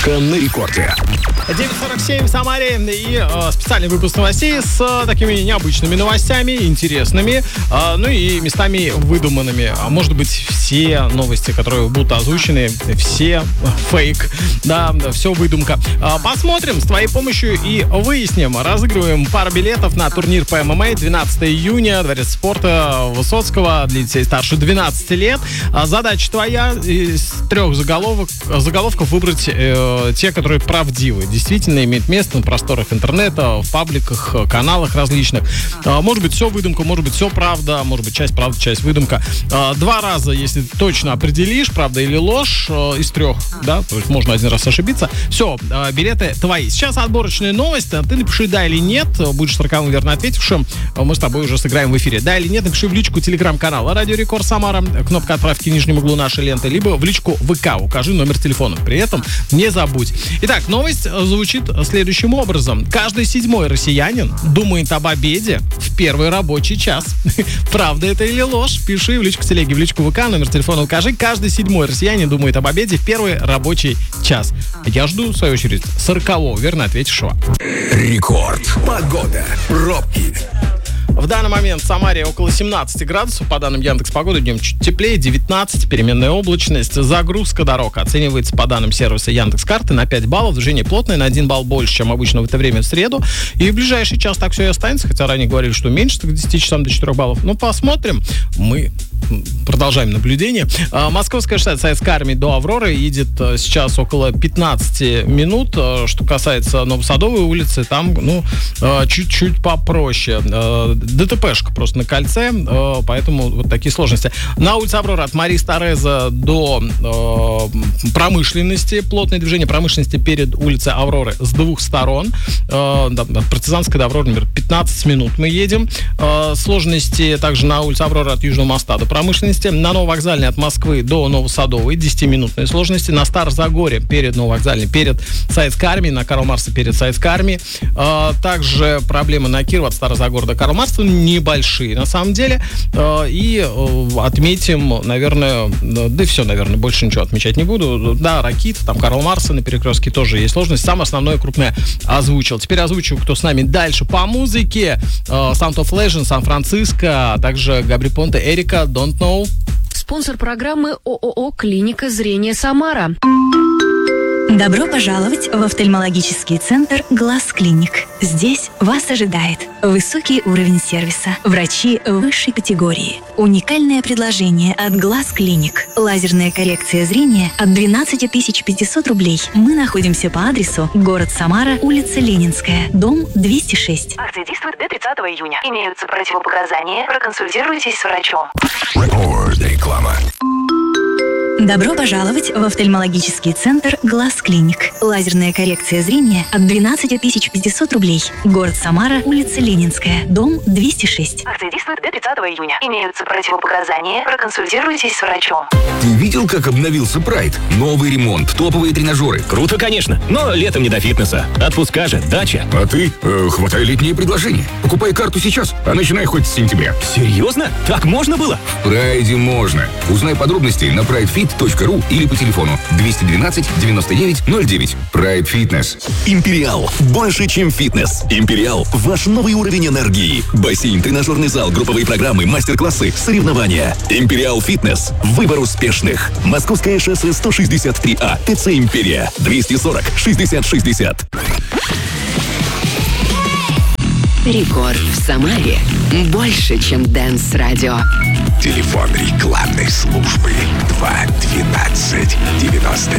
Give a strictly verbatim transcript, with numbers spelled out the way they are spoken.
Только на рекорде. девять сорок семь в Самаре и э, специальный выпуск новостей с э, такими необычными новостями, интересными, э, ну и местами выдуманными. А может быть, все новости, которые будут озвучены, все фейк, да, да, все выдумка. Э, посмотрим с твоей помощью и выясним. Разыгрываем пару билетов на турнир по эм эм а двенадцатого июня, Дворец спорта Высоцкого для детей старше двенадцати лет. А задача твоя из трех заголовок, заголовков выбрать э, те, которые правдивы. Действительно имеет место на просторах интернета, в пабликах, каналах различных. Может быть, все выдумка, может быть, все правда, может быть, часть правда, часть выдумка. Два раза, если ты точно определишь, правда или ложь, из трех, да, то есть можно один раз ошибиться. Все, билеты твои. Сейчас отборочная новость. Ты напиши «да» или «нет», будешь сороковым верно ответившим. Мы с тобой уже сыграем в эфире. «Да» или «нет», напиши в личку телеграм-канала «Радио Рекорд Самара», кнопка отправки в нижнем углу нашей ленты, либо в личку ВК, укажи номер телефона. При этом не забудь. Итак, новость звучит следующим образом. Каждый седьмой россиянин думает об обеде в первый рабочий час. Правда это или ложь? Пиши в личку телеги, в личку ВК, номер телефона укажи. Каждый седьмой россиянин думает об обеде в первый рабочий час. Я жду, в свою очередь, сорокового верно ответившего. Рекорд. Погода. Пробки. В данный момент в Самаре около семнадцати градусов, по данным Яндекс.Погоды, днем чуть теплее, девятнадцать, переменная облачность. Загрузка дорог оценивается по данным сервиса Яндекс.Карты на пять баллов, движение плотное, на один балл больше, чем обычно в это время в среду. И в ближайший час так все и останется, хотя ранее говорили, что меньше, к десяти часам до четырёх баллов. Ну, посмотрим. Мы продолжаем наблюдение. Московская шоссе Советской Армии до Авроры едет сейчас около пятнадцати минут. Что касается Новосадовой улицы, там, ну, чуть-чуть попроще. ДТПшка просто на кольце, поэтому вот такие сложности. На улице Аврора от Марии Тореза до э, промышленности, плотное движение промышленности перед улицей Авроры с двух сторон. Э, от Партизанской до Авроры, например, пятнадцать минут мы едем. Э, сложности также на улице Аврора от Южного моста до промышленности. На Нововокзальной от Москвы до Новосадовой десятиминутные сложности. На Старозагоре перед Нововокзальной, перед Советской Армией, на Карла Маркса перед Советской Армией. Э, также проблемы на Кирова от Старозагора до Карла Маркса небольшие, на самом деле. И отметим, наверное, да и все, наверное, больше ничего отмечать не буду. Да, Ракит, там Карл Маркса на перекрестке тоже есть сложность. Самое основное крупное озвучил. Теперь озвучу, кто с нами дальше по музыке. Sound of Legend, Сан-Франциско, а также Габри Понте, Эрика, Don't Know. Спонсор программы ООО «Клиника зрения Самара». Добро пожаловать в офтальмологический центр «Глаз Клиник». Здесь вас ожидает высокий уровень сервиса, врачи высшей категории, уникальное предложение от «Глаз Клиник», лазерная коррекция зрения от двенадцати тысяч пятисот рублей. Мы находимся по адресу город Самара, улица Ленинская, дом двести шесть. Акция действует до тридцатого июня. Имеются противопоказания. Проконсультируйтесь с врачом. Рекорд. Реклама. Добро пожаловать в офтальмологический центр «Глаз Клиник». Лазерная коррекция зрения от двенадцати тысяч пятисот рублей. Город Самара, улица Ленинская, дом двести шесть. Акция действует до тридцатого июня. Имеются противопоказания. Проконсультируйтесь с врачом. Ты видел, как обновился Прайд? Новый ремонт, топовые тренажеры. Круто, конечно, но летом не до фитнеса. Отпуска же, дача. А ты? Э, хватай летние предложения. Покупай карту сейчас, а начинай хоть с сентября. Серьезно? Так можно было? В Прайде можно. Узнай подробности на прайд фит точка ру или по телефону двести двенадцать девяносто девять ноль девять. Pride Fitness. Империал. Больше, чем фитнес. Империал – ваш новый уровень энергии. Бассейн, тренажерный зал, групповые программы, мастер-классы, соревнования. Империал Фитнес. Выбор успешных. Московское шоссе сто шестьдесят три А. ТЦ Империя. двести сорок шестьдесят шестьдесят. Рекорд в Самаре. Больше, чем Дэнс-радио. Телефон рекламной службы два двенадцать девяносто